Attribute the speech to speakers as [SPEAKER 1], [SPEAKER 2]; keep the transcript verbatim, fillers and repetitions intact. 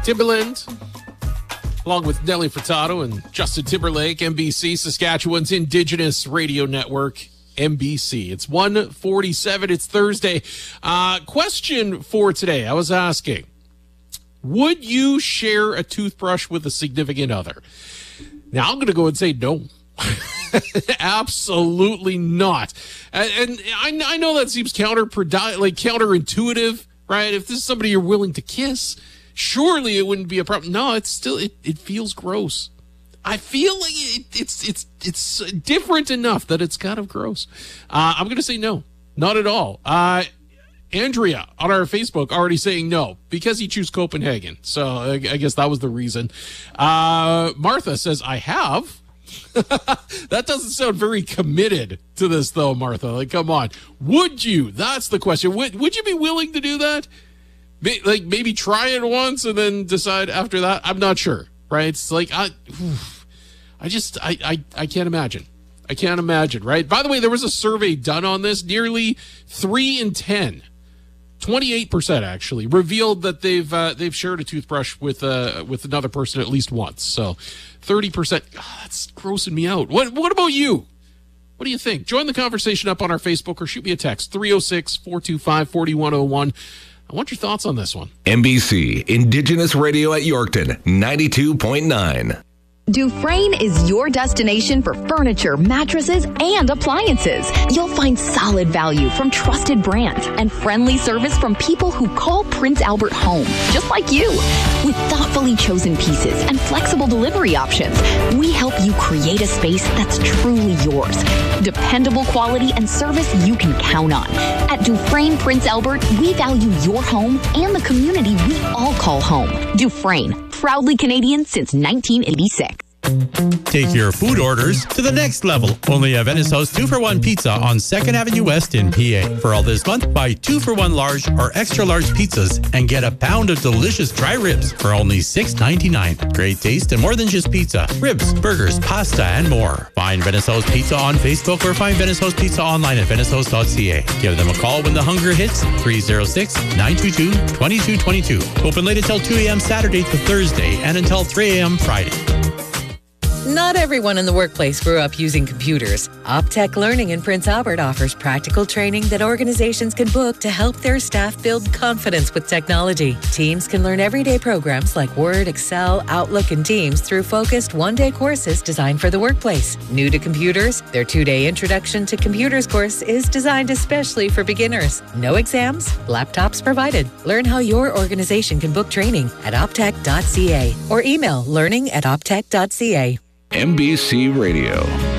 [SPEAKER 1] Timberland, along with Nelly Furtado and Justin Timberlake, M B C, Saskatchewan's Indigenous Radio Network, M B C. It's one forty-seven. It's Thursday. Uh, question for today. I was asking, would you share a toothbrush with a significant other? Now, I'm going to go and say no. Absolutely not. And, and I, I know that seems counter like counterintuitive, right? If this is somebody you're willing to kiss, surely it wouldn't be a problem. No, it's still, it, it feels gross. I feel like it, it's it's it's different enough that it's kind of gross. Uh, I'm going to say no, not at all. Uh, Andrea on our Facebook already saying no because he chose Copenhagen. So I, I guess that was the reason. Uh, Martha says, I have. That doesn't sound very committed to this, though, Martha. Like, come on. Would you? That's the question. Would, would you be willing to do that? Like, maybe try it once and then decide after that? I'm not sure, right? It's like, I, I just, I, I, I can't imagine. I can't imagine, right? By the way, there was a survey done on this. Nearly three in ten, twenty-eight percent actually, revealed that they've uh, they've shared a toothbrush with uh, with another person at least once. So thirty percent, oh, that's grossing me out. What What about you? What do you think? Join the conversation up on our Facebook or shoot me a text, three oh six, four two five, four one oh one. I want your thoughts on this one.
[SPEAKER 2] M B C, Indigenous Radio at Yorkton, ninety-two point nine.
[SPEAKER 3] Dufresne is your destination for furniture, mattresses, and appliances. You'll find solid value from trusted brands and friendly service from people who call Prince Albert home, just like you. With thoughtfully chosen pieces and flexible delivery options, we help you create a space that's truly yours. Dependable quality and service you can count on. At Dufresne Prince Albert, we value your home and the community we all call home. Dufresne, proudly Canadian since nineteen eighty-six.
[SPEAKER 4] Take your food orders to the next level. Only at Venice House two for one Pizza on second Avenue West in P A. For all this month, buy two for one large or extra large pizzas and get a pound of delicious dry ribs for only six ninety-nine. Great taste and more than just pizza. Ribs, burgers, pasta, and more. Find Venice House Pizza on Facebook or find Venice House Pizza online at venice house dot c a. Give them a call when the hunger hits, three oh six, nine two two, two two two two. Open late until two a.m. Saturday to Thursday and until three a.m. Friday.
[SPEAKER 5] Not everyone in the workplace grew up using computers. Optech Learning in Prince Albert offers practical training that organizations can book to help their staff build confidence with technology. Teams can learn everyday programs like Word, Excel, Outlook, and Teams through focused one-day courses designed for the workplace. New to computers, their two-day Introduction to Computers course is designed especially for beginners. No exams, laptops provided. Learn how your organization can book training at optech dot c a or email learning at optech dot c a.
[SPEAKER 2] M B C Radio.